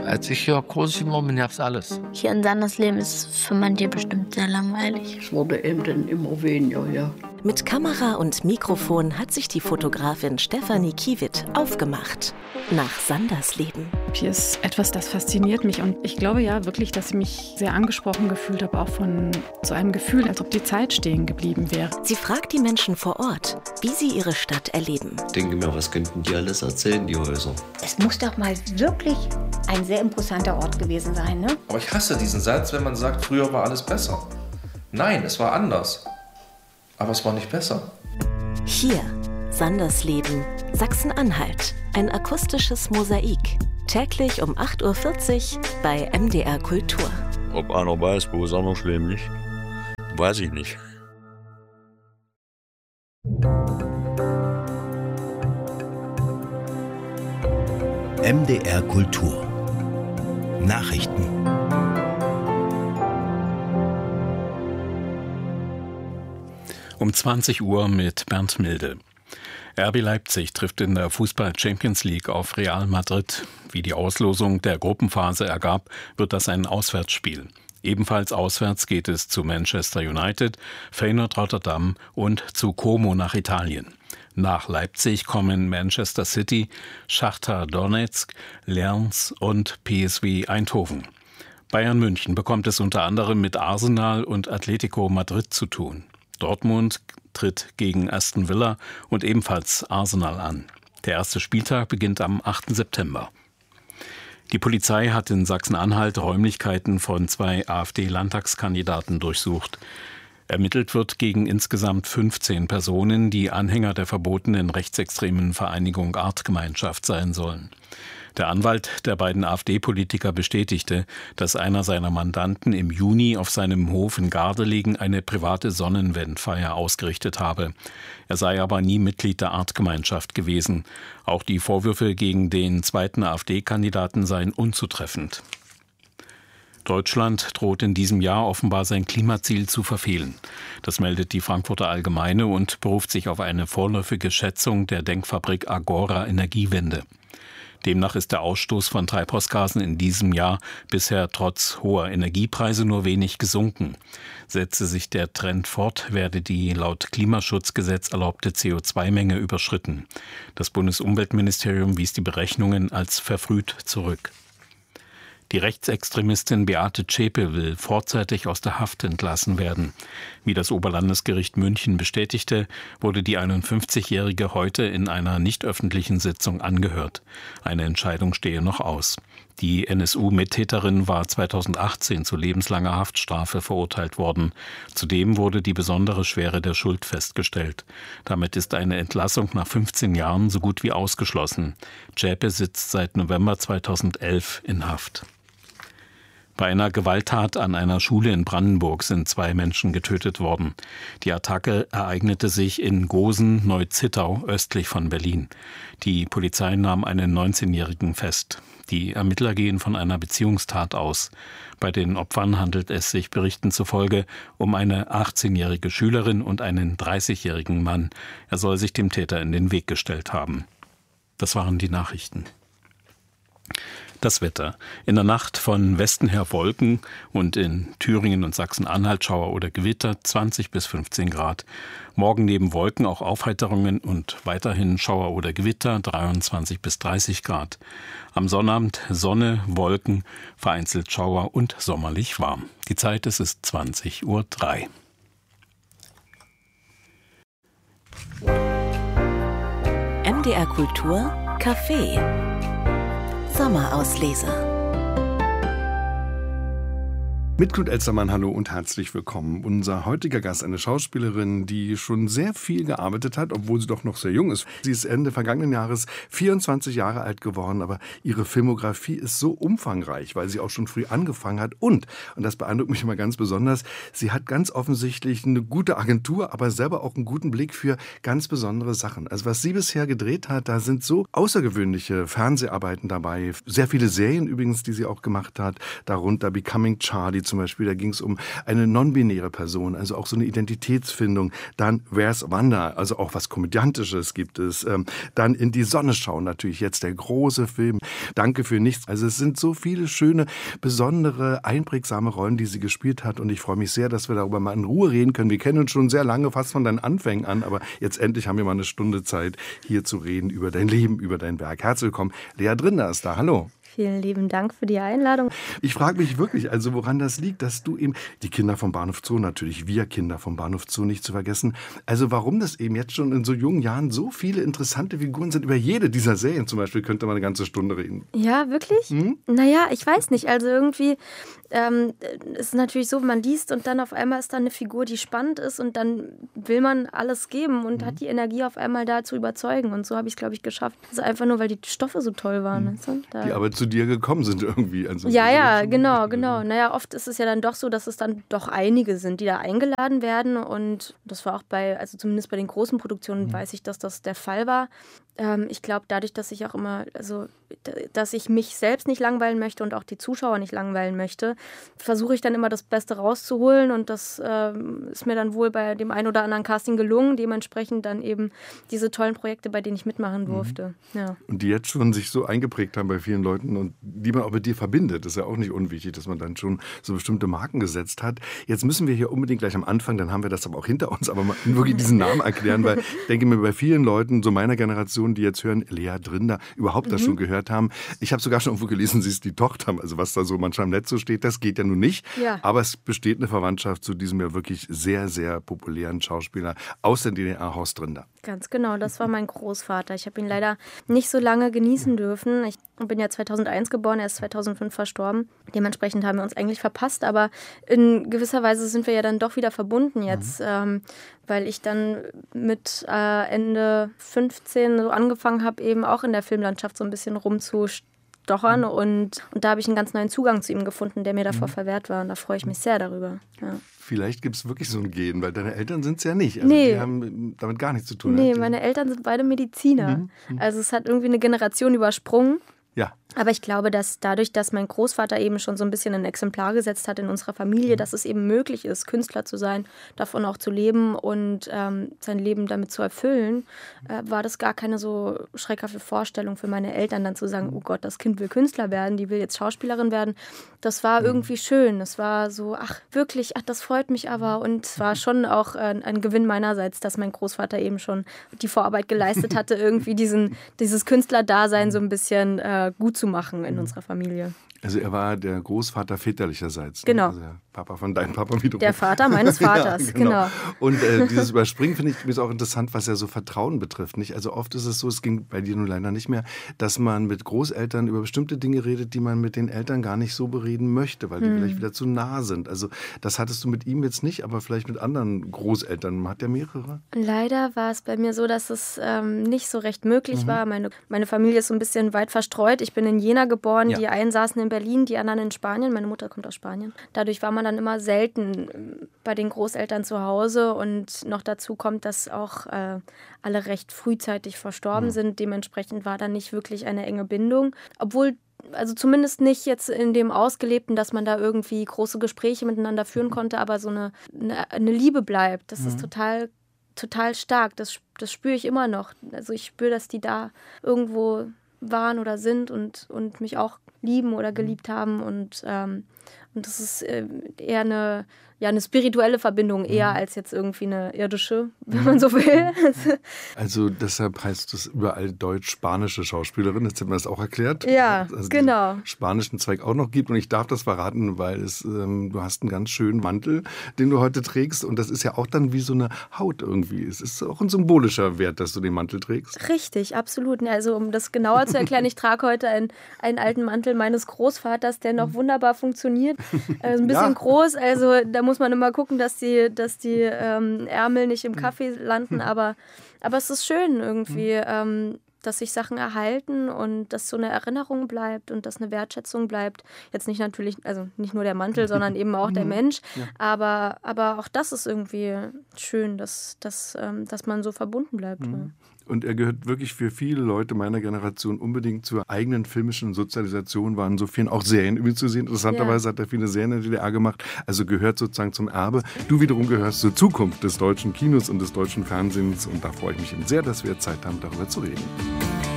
Als ich hier groß geworden bin, gab's alles. Hier in Sandersleben ist es für manche bestimmt sehr langweilig. Es wurde eben dann immer weniger, ja. Mit Kamera und Mikrofon hat sich die Fotografin Stefanie Kiewitt aufgemacht nach Sandersleben. Hier ist etwas, das fasziniert mich und ich glaube ja wirklich, dass ich mich sehr angesprochen gefühlt habe, auch von so einem Gefühl, als ob die Zeit stehen geblieben wäre. Sie fragt die Menschen vor Ort, wie sie ihre Stadt erleben. Ich denke mir, was könnten die alles erzählen, die Häuser? Es muss doch mal wirklich ein sehr imposanter Ort gewesen sein, ne? Aber ich hasse diesen Satz, wenn man sagt, früher war alles besser. Nein, es war anders. Aber es war nicht besser. Hier, Sandersleben, Sachsen-Anhalt. Ein akustisches Mosaik. Täglich um 8.40 Uhr bei MDR Kultur. Ob einer weiß, wo Sandersleben liegt, weiß ich nicht. MDR Kultur. Nachrichten. Um 20 Uhr mit Bernd Milde. RB Leipzig trifft in der Fußball-Champions League auf Real Madrid. Wie die Auslosung der Gruppenphase ergab, wird das ein Auswärtsspiel. Ebenfalls auswärts geht es zu Manchester United, Feyenoord Rotterdam und zu Como nach Italien. Nach Leipzig kommen Manchester City, Schachtar Donetsk, Lens und PSV Eindhoven. Bayern München bekommt es unter anderem mit Arsenal und Atletico Madrid zu tun. Dortmund tritt gegen Aston Villa und ebenfalls Arsenal an. Der erste Spieltag beginnt am 8. September. Die Polizei hat in Sachsen-Anhalt Räumlichkeiten von 2 AfD-Landtagskandidaten durchsucht. Ermittelt wird gegen insgesamt 15 Personen, die Anhänger der verbotenen rechtsextremen Vereinigung Artgemeinschaft sein sollen. Der Anwalt der beiden AfD-Politiker bestätigte, dass einer seiner Mandanten im Juni auf seinem Hof in Gardelegen eine private Sonnenwendfeier ausgerichtet habe. Er sei aber nie Mitglied der Artgemeinschaft gewesen. Auch die Vorwürfe gegen den zweiten AfD-Kandidaten seien unzutreffend. Deutschland droht in diesem Jahr offenbar sein Klimaziel zu verfehlen. Das meldet die Frankfurter Allgemeine und beruft sich auf eine vorläufige Schätzung der Denkfabrik Agora Energiewende. Demnach ist der Ausstoß von Treibhausgasen in diesem Jahr bisher trotz hoher Energiepreise nur wenig gesunken. Setze sich der Trend fort, werde die laut Klimaschutzgesetz erlaubte CO2-Menge überschritten. Das Bundesumweltministerium wies die Berechnungen als verfrüht zurück. Die Rechtsextremistin Beate Zschäpe will vorzeitig aus der Haft entlassen werden. Wie das Oberlandesgericht München bestätigte, wurde die 51-Jährige heute in einer nicht öffentlichen Sitzung angehört. Eine Entscheidung stehe noch aus. Die NSU-Mittäterin war 2018 zu lebenslanger Haftstrafe verurteilt worden. Zudem wurde die besondere Schwere der Schuld festgestellt. Damit ist eine Entlassung nach 15 Jahren so gut wie ausgeschlossen. Zschäpe sitzt seit November 2011 in Haft. Bei einer Gewalttat an einer Schule in Brandenburg sind 2 Menschen getötet worden. Die Attacke ereignete sich in Gosen-Neu-Zittau östlich von Berlin. Die Polizei nahm einen 19-Jährigen fest. Die Ermittler gehen von einer Beziehungstat aus. Bei den Opfern handelt es sich Berichten zufolge um eine 18-jährige Schülerin und einen 30-jährigen Mann. Er soll sich dem Täter in den Weg gestellt haben. Das waren die Nachrichten. Das Wetter. In der Nacht von Westen her Wolken und in Thüringen und Sachsen-Anhalt Schauer oder Gewitter 20 bis 15 Grad. Morgen neben Wolken auch Aufheiterungen und weiterhin Schauer oder Gewitter 23 bis 30 Grad. Am Sonnabend Sonne, Wolken, vereinzelt Schauer und sommerlich warm. Die Zeit ist 20:03 Uhr. MDR Kultur Café Sommerauslese. Mit Knut Elstermann, hallo und herzlich willkommen. Unser heutiger Gast, eine Schauspielerin, die schon sehr viel gearbeitet hat, obwohl sie doch noch sehr jung ist. Sie ist Ende vergangenen Jahres 24 Jahre alt geworden, aber ihre Filmografie ist so umfangreich, weil sie auch schon früh angefangen hat. Und das beeindruckt mich immer ganz besonders, sie hat ganz offensichtlich eine gute Agentur, aber selber auch einen guten Blick für ganz besondere Sachen. Also was sie bisher gedreht hat, da sind so außergewöhnliche Fernseharbeiten dabei. Sehr viele Serien übrigens, die sie auch gemacht hat, darunter Becoming Charlie zum Beispiel, da ging es um eine non-binäre Person, also auch so eine Identitätsfindung. Dann Where's Wanda, also auch was Komödiantisches gibt es. Dann In die Sonne schauen, natürlich jetzt der große Film. Danke für nichts. Also es sind so viele schöne, besondere, einprägsame Rollen, die sie gespielt hat. Und ich freue mich sehr, dass wir darüber mal in Ruhe reden können. Wir kennen uns schon sehr lange, fast von deinen Anfängen an. Aber jetzt endlich haben wir mal eine Stunde Zeit, hier zu reden über dein Leben, über dein Werk. Herzlich willkommen. Lea Drinder ist da. Hallo. Vielen lieben Dank für die Einladung. Ich frage mich wirklich, also woran das liegt, dass du eben, die Kinder vom Bahnhof Zoo natürlich, wir Kinder vom Bahnhof Zoo nicht zu vergessen, also warum das eben jetzt schon in so jungen Jahren so viele interessante Figuren sind. Über jede dieser Serien zum Beispiel könnte man eine ganze Stunde reden. Ja, wirklich? Naja, ich weiß nicht. Also irgendwie ist es natürlich so, man liest und dann auf einmal ist da eine Figur, die spannend ist und dann will man alles geben und hat die Energie auf einmal da zu überzeugen. Und so habe ich es, glaube ich, geschafft. Also einfach nur, weil die Stoffe so toll waren. Weißt du? Die aber zu dir gekommen sind irgendwie. Also ja, genau. Naja, oft ist es ja dann doch so, dass es dann doch einige sind, die da eingeladen werden. Und das war auch also zumindest bei den großen Produktionen, weiß ich, dass das der Fall war. Ich glaube, dadurch, dass ich auch immer, also dass ich mich selbst nicht langweilen möchte und auch die Zuschauer nicht langweilen möchte, versuche ich dann immer das Beste rauszuholen und das ist mir dann wohl bei dem einen oder anderen Casting gelungen, dementsprechend dann eben diese tollen Projekte, bei denen ich mitmachen durfte. Ja. Und die jetzt schon sich so eingeprägt haben bei vielen Leuten und die man auch mit dir verbindet, ist ja auch nicht unwichtig, dass man dann schon so bestimmte Marken gesetzt hat. Jetzt müssen wir hier unbedingt gleich am Anfang, dann haben wir das aber auch hinter uns, aber mal wirklich diesen Namen erklären, weil ich denke mir, bei vielen Leuten, so meiner Generation, die jetzt hören, Lea Drinder, überhaupt das schon gehört haben. Ich habe sogar schon irgendwo gelesen, sie ist die Tochter, also was da so manchmal im Netz so steht, das geht ja nun nicht. Ja. Aber es besteht eine Verwandtschaft zu diesem ja wirklich sehr, sehr populären Schauspieler aus der DDR, Horst Drinder. Ganz genau, das war mein Großvater. Ich habe ihn leider nicht so lange genießen dürfen. Ich bin ja 2001 geboren, er ist 2005 verstorben. Dementsprechend haben wir uns eigentlich verpasst, aber in gewisser Weise sind wir ja dann doch wieder verbunden jetzt, weil ich dann mit Ende 15 so angefangen habe, eben auch in der Filmlandschaft so ein bisschen rumzustochern und da habe ich einen ganz neuen Zugang zu ihm gefunden, der mir davor verwehrt war und da freue ich mich sehr darüber. Ja. Vielleicht gibt es wirklich so ein Gen, weil deine Eltern sind es ja nicht. Also die haben damit gar nichts zu tun. Nee, meine Eltern sind beide Mediziner. Also es hat irgendwie eine Generation übersprungen. Ja. Aber ich glaube, dass dadurch, dass mein Großvater eben schon so ein bisschen ein Exemplar gesetzt hat in unserer Familie, dass es eben möglich ist, Künstler zu sein, davon auch zu leben und sein Leben damit zu erfüllen, war das gar keine so schreckhafte Vorstellung für meine Eltern, dann zu sagen, oh Gott, das Kind will Künstler werden, die will jetzt Schauspielerin werden. Das war irgendwie schön. Das war so, ach wirklich, das freut mich aber. Und es war schon auch ein Gewinn meinerseits, dass mein Großvater eben schon die Vorarbeit geleistet hatte, irgendwie dieses Künstlerdasein so ein bisschen gut zu machen in unserer Familie. Also er war der Großvater väterlicherseits. Genau. Ne? Also der Papa von deinem Papa wiederum. Der Vater meines Vaters, ja, genau. Und dieses Überspringen finde ich ist auch interessant, was ja so Vertrauen betrifft. Nicht? Also oft ist es so, es ging bei dir nun leider nicht mehr, dass man mit Großeltern über bestimmte Dinge redet, die man mit den Eltern gar nicht so bereden möchte, weil die vielleicht wieder zu nah sind. Also das hattest du mit ihm jetzt nicht, aber vielleicht mit anderen Großeltern. Man hat ja mehrere. Leider war es bei mir so, dass es nicht so recht möglich war. Meine Familie ist so ein bisschen weit verstreut. Ich bin in Jena geboren, die einen saßen in Berlin, die anderen in Spanien. Meine Mutter kommt aus Spanien. Dadurch war man dann immer selten bei den Großeltern zu Hause und noch dazu kommt, dass auch alle recht frühzeitig verstorben sind. Dementsprechend war da nicht wirklich eine enge Bindung. Obwohl, also zumindest nicht jetzt in dem Ausgelebten, dass man da irgendwie große Gespräche miteinander führen konnte, aber so eine Liebe bleibt. Das ist total stark. Das spüre ich immer noch. Also ich spüre, dass die da irgendwo waren oder sind und mich auch lieben oder geliebt haben und das ist eher eine spirituelle Verbindung, eher als jetzt irgendwie eine irdische, wenn man so will. Also deshalb heißt es überall deutsch-spanische Schauspielerin, jetzt hat man das auch erklärt. Ja, also genau. Den spanischen Zweig auch noch gibt und ich darf das verraten, weil du hast einen ganz schönen Mantel, den du heute trägst und das ist ja auch dann wie so eine Haut irgendwie. Es ist auch ein symbolischer Wert, dass du den Mantel trägst. Richtig, absolut. Also um das genauer zu erklären, ich trage heute einen alten Mantel meines Großvaters, der noch wunderbar funktioniert. Ein bisschen groß, also da muss man immer gucken, dass die Ärmel nicht im Kaffee landen, aber es ist schön irgendwie, dass sich Sachen erhalten und dass so eine Erinnerung bleibt und dass eine Wertschätzung bleibt. Jetzt nicht natürlich, also nicht nur der Mantel, sondern eben auch der Mensch, aber auch das ist irgendwie schön, dass man so verbunden bleibt. Und er gehört wirklich für viele Leute meiner Generation unbedingt zur eigenen filmischen Sozialisation, waren so vielen auch Serien übrigens zu sehen. Interessanterweise hat er viele Serien in der DDR gemacht, also gehört sozusagen zum Erbe. Du wiederum gehörst zur Zukunft des deutschen Kinos und des deutschen Fernsehens und da freue ich mich sehr, dass wir Zeit haben, darüber zu reden.